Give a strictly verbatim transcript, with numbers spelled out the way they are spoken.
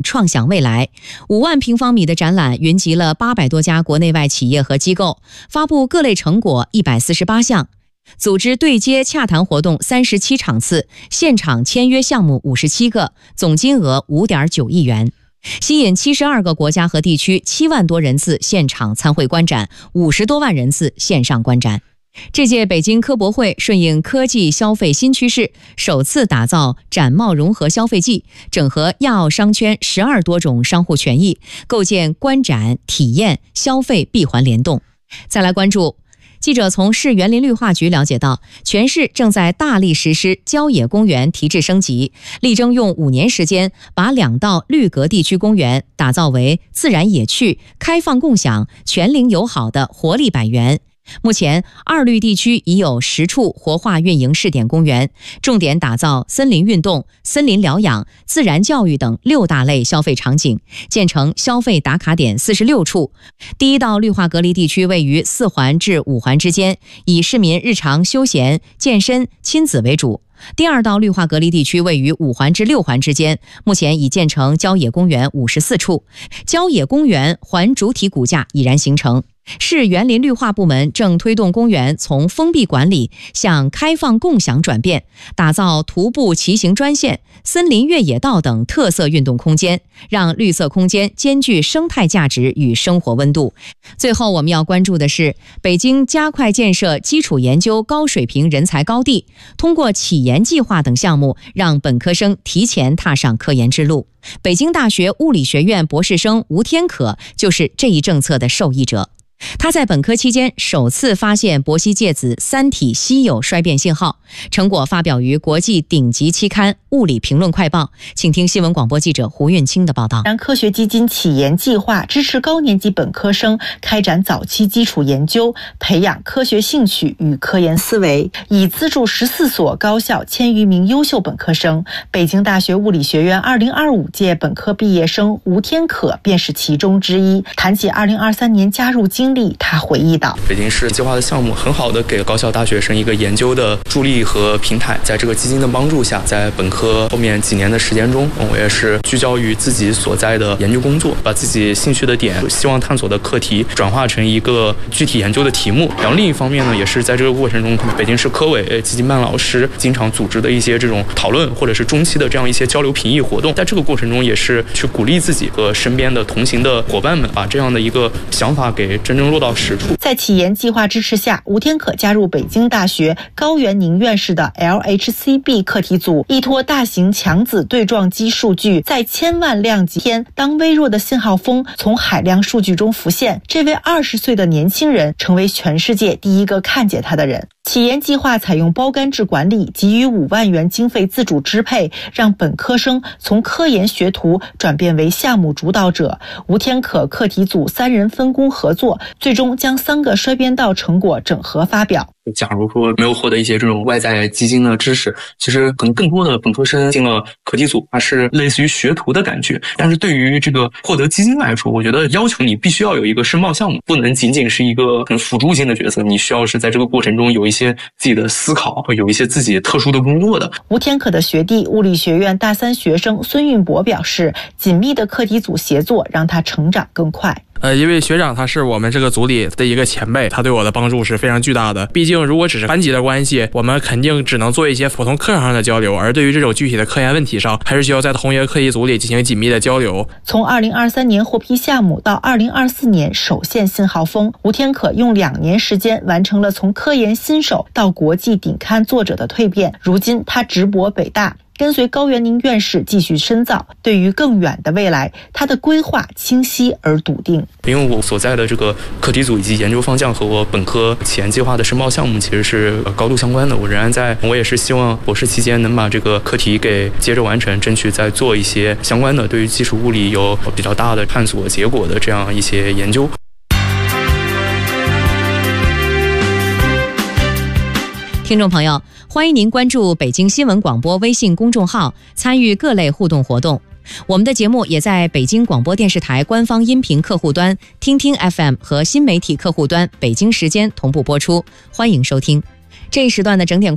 创想未来。五万平方米的展览云集了八百多家国内外企业和机构，发布各类成果一百四十八项，组织对接洽谈活动三十七场次，现场签约项目五十七个，总金额五点九亿元。吸引七十二个国家和地区七万多人次现场参会观展，五十多万人次线上观展。这届北京科博会顺应科技消费新趋势，首次打造展贸融合消费季，整合亚澳商圈十二多种商户权益，构建观展、体验、消费闭环联动。再来关注，记者从市园林绿化局了解到，全市正在大力实施郊野公园提质升级，力争用五年时间把两道绿革地区公园打造为自然野趣、开放共享、全龄友好的活力百园。目前，二绿地区已有十处活化运营试点公园，重点打造森林运动、森林疗养、自然教育等六大类消费场景，建成消费打卡点四十六处。第一道绿化隔离地区位于四环至五环之间，以市民日常休闲、健身、亲子为主。第二道绿化隔离地区位于五环至六环之间，目前已建成郊野公园五十四处，郊野公园环主体骨架已然形成。市园林绿化部门正推动公园从封闭管理向开放共享转变，打造徒步骑行专线、森林越野道等特色运动空间，让绿色空间兼具生态价值与生活温度。最后我们要关注的是，北京加快建设基础研究高水平人才高地，通过企研计划等项目，让本科生提前踏上科研之路。北京大学物理学院博士生吴天可就是这一政策的受益者。他在本科期间首次发现铂烯介子三体稀有衰变信号，成果发表于国际顶级期刊《物理评论快报》。请听新闻广播记者胡运清的报道。 科学基金企研计划支持高年级本科生开展早期基础研究，培养科学兴趣与科研思维，已资助十四所高校千余名优秀本科生。北京大学物理学院二零二五届本科毕业生吴天可便是其中之一。谈起二零二三年加入经历，他回忆道： 北京市计划的项目很好的给高校大学生一个研究的助力和平台，在这个基金的帮助下，在本科后面几年的时间中，我也是聚焦于自己所在的研究工作，把自己兴趣的点、希望探索的课题转化成一个具体研究的题目。然后另一方面呢，也是在这个过程中，北京市科委季金曼老师经常组织的一些这种讨论，或者是中期的这样一些交流评议活动，在这个过程中也是去鼓励自己和身边的同行的伙伴们，把这样的一个想法给真正落到实处。 在企研计划支持下，吴天可加入北京大学高元宁院士的 L H C B 课题组，依托大型强子对撞机数据，在千万量级天，当微弱的信号峰从海量数据中浮现，这位二十岁的年轻人成为全世界第一个看见他的人。企研计划采用包干制管理，给予五万元经费自主支配，让本科生从科研学徒转变为项目主导者。吴天可课题组三人分工合作，最终将三个衰变道成果整合发表。 假如说没有获得一些这种外在基金的支持，其实可能更多的本科生进了课题组，它是类似于学徒的感觉。但是对于这个获得基金来说，我觉得要求你必须要有一个申报项目，不能仅仅是一个很辅助性的角色，你需要是在这个过程中有一些自己的思考，有一些自己特殊的工作的。 吴天可的学弟物理学院大三学生孙运博表示，紧密的课题组协作让他成长更快。 呃，因为学长他是我们这个组里的一个前辈，他对我的帮助是非常巨大的。毕竟如果只是班级的关系，我们肯定只能做一些普通课堂上的交流，而对于这种具体的科研问题上，还是需要在同一个课题组里进行紧密的交流。 从二零二三年获批项目到二零二四年首现信号峰，吴天可用两年时间完成了从科研新手到国际顶刊作者的蜕变。如今他直博北大，跟随高元宁院士继续深造，对于更远的未来，他的规划清晰而笃定。 因为我所在的这个课题组以及研究方向和我本科企研计划的申报项目其实是高度相关的，我仍然在，我也是希望博士期间能把这个课题给接着完成，争取再做一些相关的对于基础物理有比较大的探索结果的这样一些研究。 听众朋友，欢迎您关注北京新闻广播微信公众号，参与各类互动活动。我们的节目也在北京广播电视台官方音频客户端、听听 F M 和新媒体客户端北京时间同步播出，欢迎收听。这一时段的整点